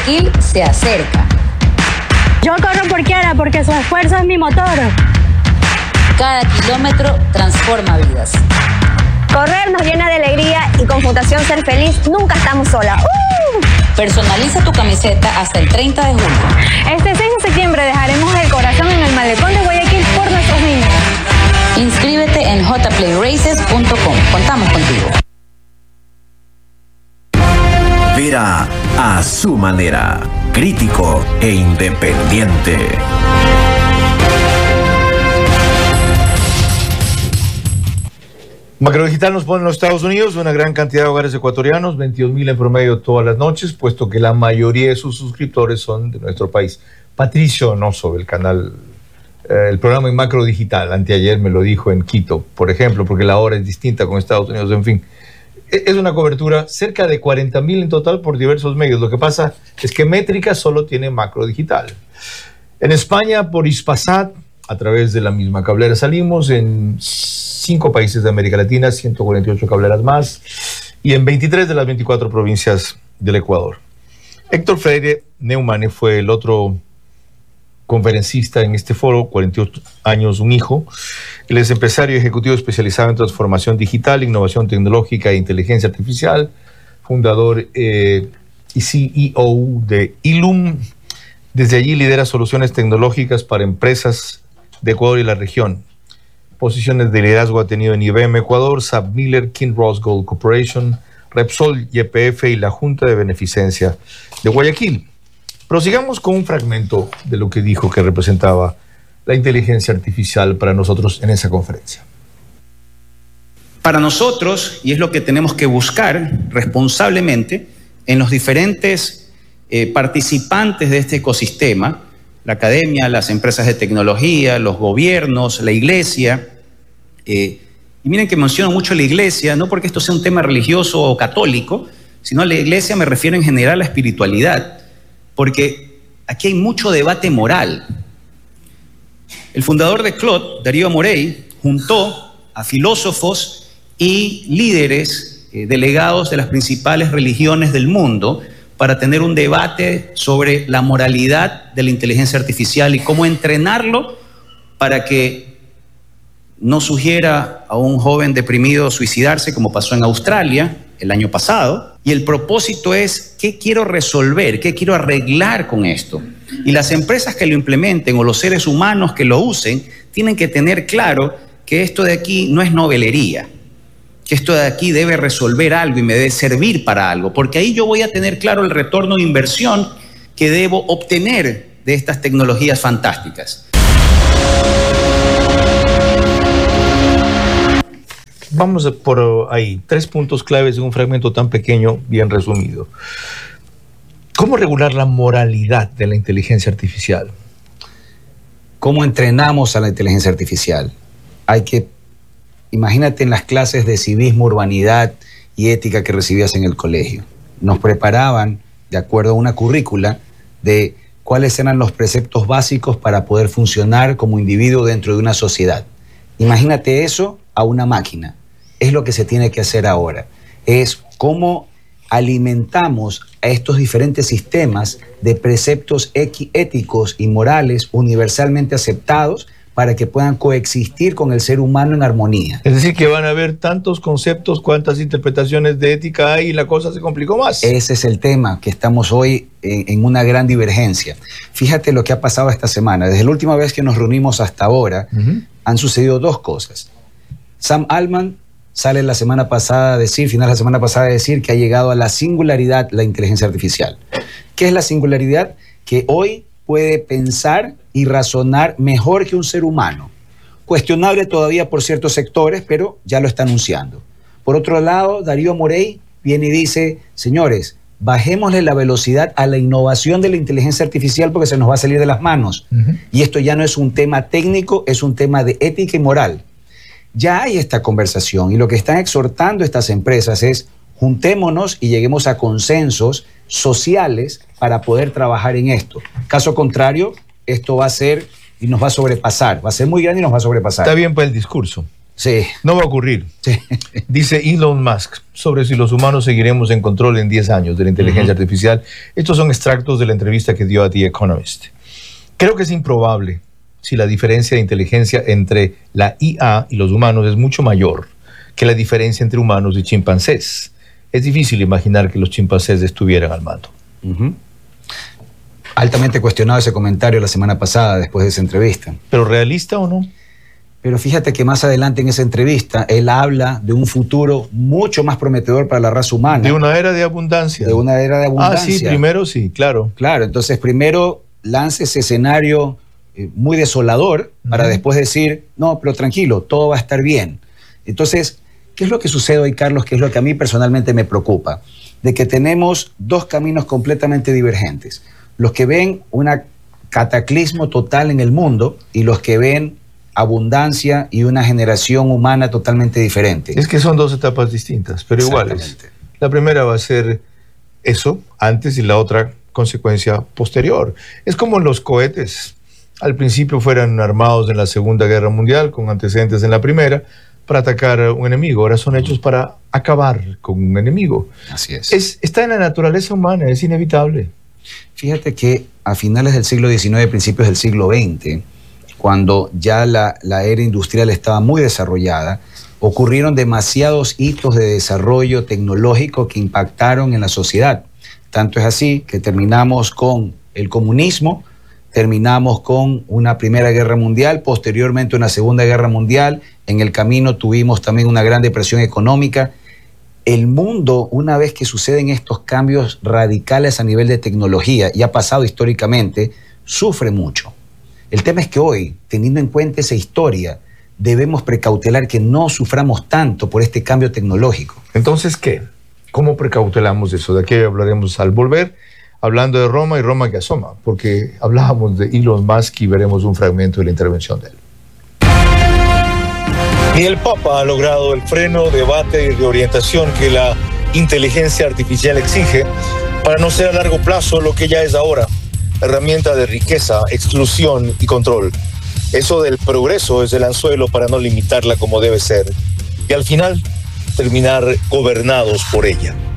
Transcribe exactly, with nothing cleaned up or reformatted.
Guayaquil se acerca. Yo corro por Kiara porque su esfuerzo es mi motor. Cada kilómetro transforma vidas. Correr nos llena de alegría y con Fundación Ser Feliz nunca estamos solas. ¡Uh! Personaliza tu camiseta hasta el treinta de julio. Este seis de septiembre dejaremos el corazón en el malecón de Guayaquil por nuestros niños. Inscríbete en j play races punto com. Contamos contigo. Vera a su manera, crítico e independiente. Macrodigital nos pone en los Estados Unidos una gran cantidad de hogares ecuatorianos, veintidós mil en promedio todas las noches, puesto que la mayoría de sus suscriptores son de nuestro país. Patricio Onoso, del canal, eh, el programa en Macrodigital, anteayer me lo dijo en Quito, por ejemplo, porque la hora es distinta con Estados Unidos, en fin. Es una cobertura cerca de cuarenta mil en total por diversos medios. Lo que pasa es que Métrica solo tiene Macrodigital. En España, por Hispasat, a través de la misma cablera salimos, en cinco países de América Latina, ciento cuarenta y ocho cableras más, y en veintitrés de las veinticuatro provincias del Ecuador. Héctor Freire Neumane fue el otro conferencista en este foro, cuarenta y ocho años, un hijo. Él es empresario ejecutivo especializado en transformación digital, innovación tecnológica e inteligencia artificial, fundador eh, y C E O de Ilum. Desde allí lidera soluciones tecnológicas para empresas de Ecuador y la región. Posiciones de liderazgo ha tenido en I B M Ecuador, S A P Miller, Kinross Gold Corporation, Repsol, Y P F y la Junta de Beneficencia de Guayaquil. Prosigamos con un fragmento de lo que dijo que representaba la inteligencia artificial para nosotros en esa conferencia. Para nosotros, y es lo que tenemos que buscar responsablemente en los diferentes eh, participantes de este ecosistema, la academia, las empresas de tecnología, los gobiernos, la iglesia. Eh, y miren que menciono mucho la iglesia, no porque esto sea un tema religioso o católico, sino a la iglesia me refiero en general a la espiritualidad, porque aquí hay mucho debate moral. El fundador de Claude, Darío Morey, juntó a filósofos y líderes eh, delegados de las principales religiones del mundo para tener un debate sobre la moralidad de la inteligencia artificial y cómo entrenarlo para que no sugiera a un joven deprimido suicidarse, como pasó en Australia el año pasado. Y el propósito es, ¿qué quiero resolver? ¿Qué quiero arreglar con esto? Y las empresas que lo implementen o los seres humanos que lo usen tienen que tener claro que esto de aquí no es novelería, que esto de aquí debe resolver algo y me debe servir para algo, porque ahí yo voy a tener claro el retorno de inversión que debo obtener de estas tecnologías fantásticas. Vamos por ahí, tres puntos claves en un fragmento tan pequeño, bien resumido. ¿Cómo regular la moralidad de la inteligencia artificial? ¿Cómo entrenamos a la inteligencia artificial? Hay que, imagínate en las clases de civismo, urbanidad y ética que recibías en el colegio. Nos preparaban, de acuerdo a una currícula, de cuáles eran los preceptos básicos para poder funcionar como individuo dentro de una sociedad. Imagínate eso a una máquina. Es lo que se tiene que hacer ahora. Es cómo alimentamos a estos diferentes sistemas de preceptos éticos y morales universalmente aceptados para que puedan coexistir con el ser humano en armonía. Es decir, que van a haber tantos conceptos, cuántas interpretaciones de ética hay y la cosa se complicó más. Ese es el tema, que estamos hoy en, en una gran divergencia. Fíjate lo que ha pasado esta semana. Desde la última vez que nos reunimos hasta ahora, uh-huh. han sucedido dos cosas. Sam Altman sale la semana pasada a decir, final de la semana pasada a decir que ha llegado a la singularidad la inteligencia artificial. ¿Qué es la singularidad? Que hoy puede pensar y razonar mejor que un ser humano. Cuestionable todavía por ciertos sectores, pero ya lo está anunciando. Por otro lado, Darío Morey viene y dice, señores, bajémosle la velocidad a la innovación de la inteligencia artificial porque se nos va a salir de las manos. Uh-huh. Y esto ya no es un tema técnico, es un tema de ética y moral. Ya hay esta conversación y lo que están exhortando estas empresas es juntémonos y lleguemos a consensos sociales para poder trabajar en esto. Caso contrario, esto va a ser y nos va a sobrepasar, va a ser muy grande y nos va a sobrepasar. Está bien para el discurso. Sí. No va a ocurrir. Sí. Dice Elon Musk sobre si los humanos seguiremos en control en diez años de la inteligencia uh-huh. artificial. Estos son extractos de la entrevista que dio a The Economist. Creo que es improbable si la diferencia de inteligencia entre la I A y los humanos es mucho mayor que la diferencia entre humanos y chimpancés. Es difícil imaginar que los chimpancés estuvieran al mando. Uh-huh. Altamente cuestionado ese comentario la semana pasada después de esa entrevista. ¿Pero realista o no? Pero fíjate que más adelante en esa entrevista él habla de un futuro mucho más prometedor para la raza humana. De una era de abundancia. De una era de abundancia. Ah, sí, primero sí, claro. Claro, entonces primero lanza ese escenario eh, muy desolador para uh-huh. después decir, no, pero tranquilo, todo va a estar bien. Entonces, ¿qué es lo que sucede hoy, Carlos? ¿Qué es lo que a mí personalmente me preocupa? De que tenemos dos caminos completamente divergentes. Los que ven un cataclismo total en el mundo y los que ven abundancia y una generación humana totalmente diferente. Es que son dos etapas distintas, pero iguales. La primera va a ser eso antes y la otra consecuencia posterior. Es como los cohetes. Al principio fueron armados en la Segunda Guerra Mundial con antecedentes en la Primera para atacar a un enemigo. Ahora son hechos para acabar con un enemigo. Así es. Es está en la naturaleza humana, es inevitable. Fíjate que a finales del siglo diecinueve, principios del siglo veinte, cuando ya la, la era industrial estaba muy desarrollada, ocurrieron demasiados hitos de desarrollo tecnológico que impactaron en la sociedad. Tanto es así que terminamos con el comunismo, terminamos con una Primera Guerra Mundial, posteriormente una Segunda Guerra Mundial, en el camino tuvimos también una gran depresión económica. El mundo, una vez que suceden estos cambios radicales a nivel de tecnología, y ha pasado históricamente, sufre mucho. El tema es que hoy, teniendo en cuenta esa historia, debemos precautelar que no suframos tanto por este cambio tecnológico. Entonces, ¿qué? ¿Cómo precautelamos eso? De aquí hablaremos al volver, hablando de Roma y Roma que asoma, porque hablábamos de Elon Musk y veremos un fragmento de la intervención de él. Ni el Papa ha logrado el freno, debate y reorientación que la inteligencia artificial exige para no ser a largo plazo lo que ya es ahora, herramienta de riqueza, exclusión y control. Eso del progreso es el anzuelo para no limitarla como debe ser y al final terminar gobernados por ella.